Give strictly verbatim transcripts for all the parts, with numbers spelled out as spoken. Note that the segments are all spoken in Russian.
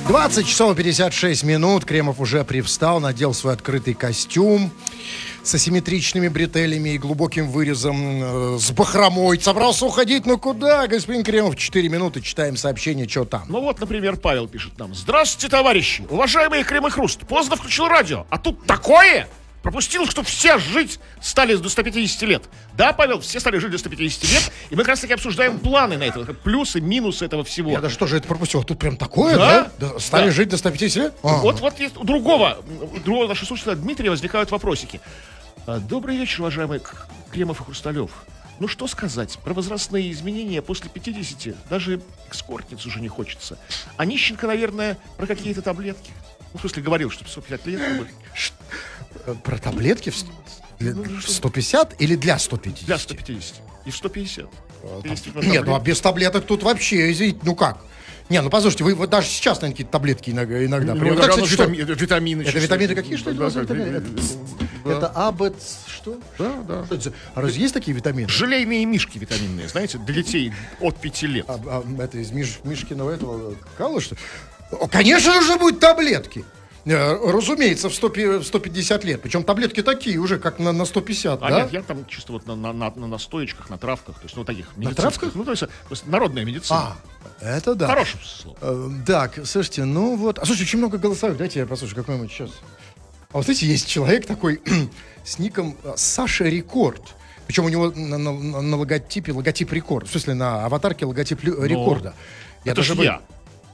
двадцать часов пятьдесят шесть минут. Кремов уже привстал, надел свой открытый костюм с асимметричными бретелями и глубоким вырезом, э, с бахромой. Собрался уходить, ну куда, господин Кремов? Четыре минуты, читаем сообщение, что там. Ну вот, например, Павел пишет нам. Здравствуйте, товарищи, уважаемые Крем и Хруст. Поздно включил радио, а тут такое... Пропустил, что все жить стали до ста пятидесяти лет. Да, Павел, все стали жить до ста пятидесяти лет. И мы как раз таки обсуждаем планы на это. Плюсы, минусы этого всего. Я даже тоже это пропустил. Тут прям такое, да? да? да стали да. жить до ста пятидесяти лет? А-а-а. Вот, вот есть у другого, у другого нашего слушателя Дмитрия возникают вопросики. Добрый вечер, уважаемый Кремов и Хрусталев. Ну что сказать, про возрастные изменения после пятидесяти даже эскортниц уже не хочется. А Нищенко, наверное, про какие-то таблетки. Ну, в смысле, говорил, что сто пятьдесят лет. Про таблетки в сто пятьдесят или для ста пятидесяти? Для ста пятидесяти. И в сто пятьдесят. Нет, ну а без таблеток тут вообще, извините, ну как? Не, ну послушайте, вы вот даже сейчас, наверное, какие-то таблетки иногда, иногда ну, принимаете. Да, кстати, ну, что? Витами, витамины. Это витамины какие, что да, это? Да, это, да. это А, Б, что? Да, да. Что а разве есть такие витамины? Желейные мишки витаминные, знаете, для детей от пяти лет. А, а это из Миш, Мишкиного этого кала, что ли? Конечно, нужно будет таблетки. Разумеется, в сто пятьдесят лет. Причем таблетки такие уже, как на, на сто пятьдесят, а да? Нет, я там чисто вот на, на, на, на настоечках, на травках, то есть, ну, таких на травках? Ну, то есть, то есть народная медицина. А, это да. Хорошим словом. Э, так, слушайте, ну вот. А слушайте, очень много голосовых. Дайте я послушаю какой-нибудь сейчас. А вот видите, есть человек такой с ником Саша Рекорд. Причем у него на, на, на логотипе логотип Рекорд. В смысле, на аватарке логотип Рекорда. Я это же бы... я.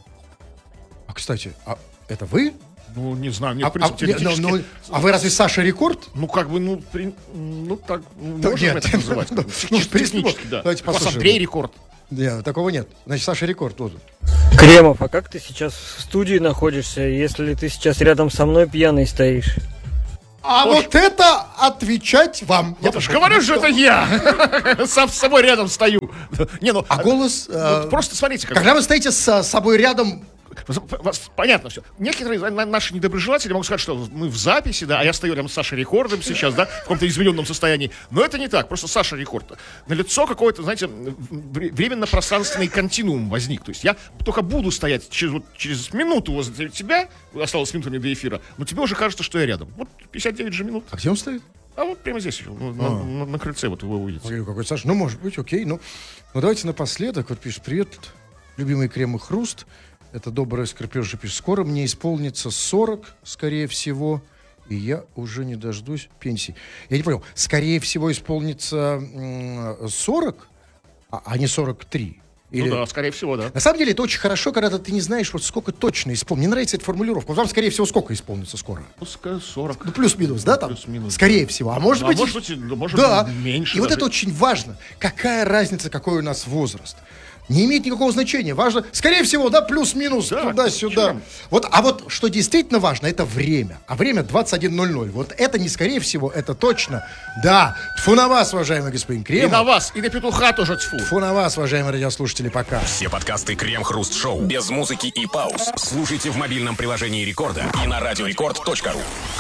А, кстати, а это вы? Ну, не знаю, мне, а, в принципе, а, теоретически... ну, ну, а вы разве Саша Рекорд? Ну, как бы, ну, при... ну так, да, можем нет, это называть. Ну, ну, технически, да. Давайте послушаем. Андрей Рекорд. Нет, такого нет. Значит, Саша Рекорд вот. Кремов, а как ты сейчас в студии находишься, если ты сейчас рядом со мной пьяный стоишь? А Уж... вот это отвечать вам. Я же говорю, что это я. Сам с собой рядом стою. Не, ну, а голос... Ну, просто смотрите. Как... Когда вы стоите с собой рядом... Понятно все. Некоторые наши недоброжелатели могут сказать, что мы в записи, да, а я стою рядом с Сашей Рекордом сейчас, да, в каком-то измененном состоянии. Но это не так, просто Саша Рекорд. Налицо какой-то, знаете, временно-пространственный континуум возник. То есть я только буду стоять через, вот, через минуту возле тебя, осталось минута мне до эфира, но тебе уже кажется, что я рядом. Вот пятьдесят девять же минут. А где он стоит? А вот прямо здесь, на, на, на, на крыльце, вот вы увидите. Ой, какой Саша, ну, может быть, окей. Ну, ну давайте напоследок, вот пишет, привет, любимый Крем и Хруст. Это добрая скорпёжа пишет. Скоро мне исполнится сорок, скорее всего, и я уже не дождусь пенсии. Я не понял, скорее всего исполнится сорок, а, а не сорок три? Или... Ну да, скорее всего, да. На самом деле это очень хорошо, когда ты не знаешь, вот сколько точно исполнится. Мне нравится эта формулировка. Вот вам, скорее всего, сколько исполнится скоро? Пускай сорок. Ну, плюс-минус, да, там? Плюс-минус. Скорее всего. А может а быть... может быть, может да. быть меньше. И даже. вот это очень важно. Какая разница, какой у нас возраст? Не имеет никакого значения. Важно, скорее всего, да, плюс-минус, да, туда-сюда. Вот, а вот что действительно важно, это время. А время двадцать один ноль ноль. Вот это не скорее всего, это точно. Да. Тьфу на вас, уважаемый господин Кремов. И на вас, и на петуха тоже тьфу. Тьфу на вас, уважаемые радиослушатели, пока. Все подкасты Крем-Хруст Шоу без музыки и пауз слушайте в мобильном приложении Рекорда и на радиорекорд точка ру.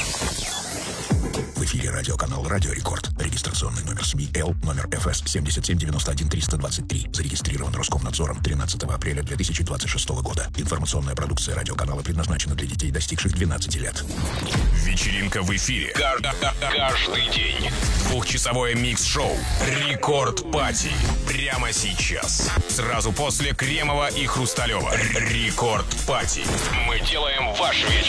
В эфире радиоканал Радио Рекорд. Регистрационный номер СМИ Л, номер эф эс семь семь девять один три два три. Зарегистрирован Роскомнадзором тринадцатого апреля две тысячи двадцать шестого года. Информационная продукция радиоканала предназначена для детей, достигших двенадцати лет. Вечеринка в эфире. Каждый день. Двухчасовое микс-шоу Рекорд Пати. Прямо сейчас. Сразу после Кремова и Хрусталева. Рекорд Пати. Мы делаем ваш вечер